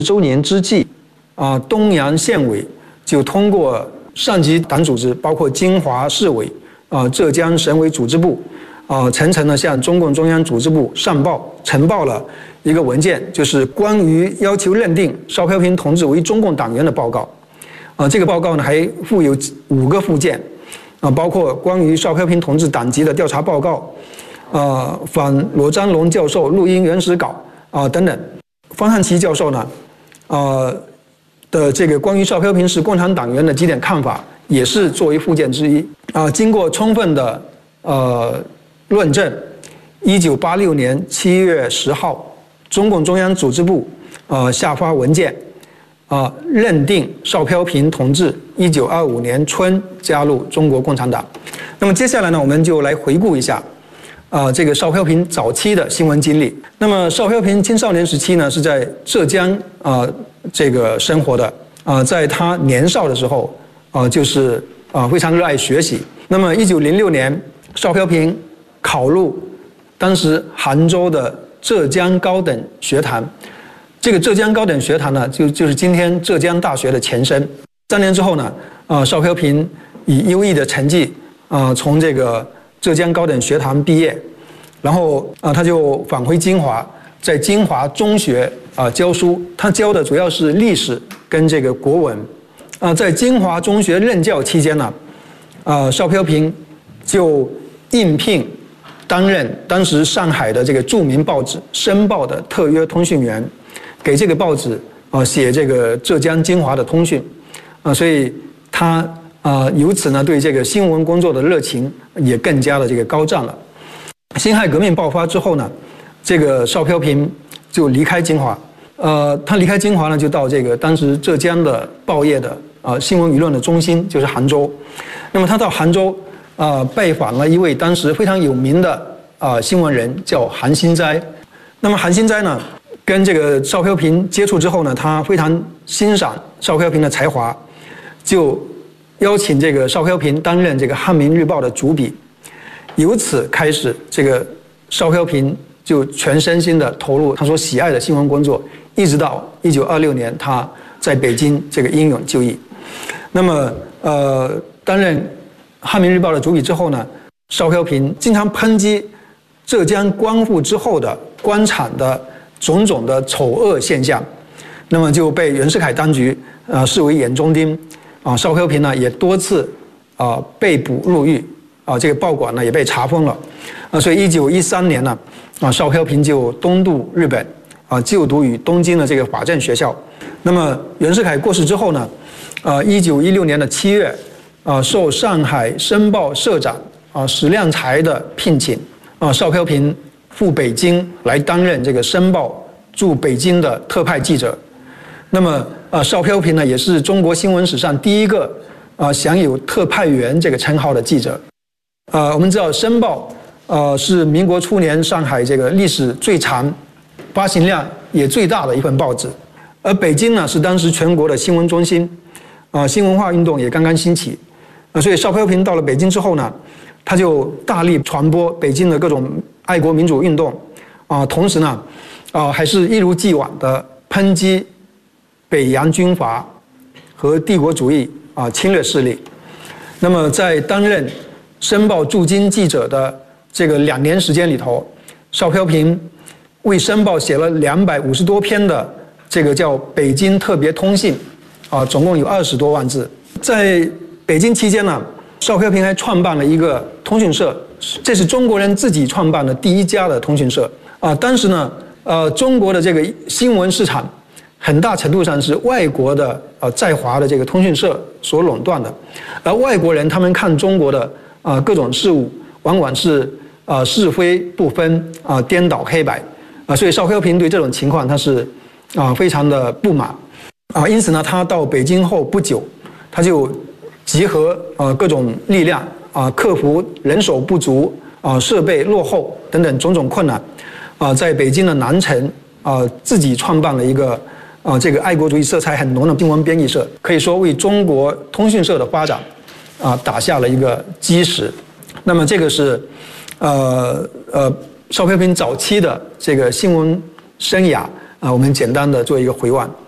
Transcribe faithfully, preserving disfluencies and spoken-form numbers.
周年之际，啊，东阳县委就通过上级党组织，包括金华市委、啊浙江省委组织部，啊层层的向中共中央组织部上报呈报了一个文件，就是关于要求认定邵飘萍同志为中共党员的报告。啊，这个报告呢还附有五个附件，啊，包括关于邵飘萍同志党籍的调查报告，呃，反罗章龙教授录音原始稿啊等等。方汉奇教授呢，呃的这个关于邵飘萍是共产党员的几点看法，也是作为附件之一啊。经过充分的呃论证，一九八六年七月十号，中共中央组织部呃下发文件。啊，认定邵飘萍同志一九二五年春加入中国共产党。那么接下来呢，我们就来回顾一下，啊，这个邵飘萍早期的新闻经历。那么邵飘萍青少年时期呢，是在浙江啊这个生活的啊，在他年少的时候啊，就是啊非常热爱学习。那么一九零六年，邵飘萍考入当时杭州的浙江高等学堂。这个浙江高等学堂呢，就就是今天浙江大学的前身。三年之后呢，啊，邵飘萍以优异的成绩，啊，从这个浙江高等学堂毕业，然后啊，他就返回金华，在金华中学啊教书。他教的主要是历史跟这个国文。啊，在金华中学任教期间呢，啊，邵飘萍就应聘担任当时上海的这个著名报纸《申报》的特约通讯员。给这个报纸啊写这个浙江金华的通讯，啊，所以他啊由此呢对这个新闻工作的热情也更加的这个高涨了。辛亥革命爆发之后呢，这个邵飘萍就离开金华，呃，他离开金华呢就到这个当时浙江的报业的啊新闻舆论的中心，就是杭州。那么他到杭州啊拜访了一位当时非常有名的啊新闻人，叫韩新斋。那么韩新斋呢，跟这个邵飘萍接触之后呢，他非常欣赏邵飘萍的才华，就邀请这个邵飘萍担任这个《汉民日报》的主笔。由此开始，这个邵飘萍就全身心的投入他所喜爱的新闻工作，一直到一九二六年他在北京这个英勇就义。那么，呃，担任《汉民日报》的主笔之后呢，邵飘萍经常抨击浙江光复之后的官场的种种的丑恶现象，那么就被袁世凯当局啊、呃、视为眼中钉啊。邵飘萍呢也多次啊、呃、被捕入狱啊，这个报馆呢也被查封了啊。所以一九一三年呢啊，邵飘萍就东渡日本啊，就读于东京的这个法政学校。那么袁世凯过世之后呢，啊，一九一六年的七月啊，受上海申报社长啊史量才的聘请啊，邵飘萍赴北京来担任这个申报驻北京的特派记者。那么，呃，邵飘萍呢，也是中国新闻史上第一个啊、呃、享有特派员这个称号的记者。呃，我们知道申报呃是民国初年上海这个历史最长、发行量也最大的一份报纸，而北京呢是当时全国的新闻中心，啊、呃，新文化运动也刚刚兴起，啊、呃，所以邵飘萍到了北京之后呢，他就大力传播北京的各种爱国民主运动，啊，同时呢，啊，还是一如既往的抨击北洋军阀和帝国主义啊侵略势力。那么在担任申报驻京记者的这个两年时间里头，邵飘萍为申报写了两百五十多篇的这个叫《北京特别通信》，啊，总共有二十多万字。在北京期间呢，邵飘萍还创办了一个通讯社，这是中国人自己创办的第一家的通讯社啊。当时呢，呃，中国的这个新闻市场很大程度上是外国的呃在华的这个通讯社所垄断的，而外国人他们看中国的啊、呃、各种事物，往往是啊、呃、是非不分啊、呃、颠倒黑白啊、呃，所以邵飘萍对这种情况他是啊、呃、非常的不满啊，因此呢，他到北京后不久，他就集合呃各种力量啊、呃，克服人手不足啊、呃、设备落后等等种种困难啊、呃，在北京的南城啊、呃、自己创办了一个啊、呃、这个爱国主义色彩很浓的新闻编译社，可以说为中国通讯社的发展啊、呃、打下了一个基石。那么这个是呃呃邵飘萍早期的这个新闻生涯啊、呃，我们简单的做一个回望。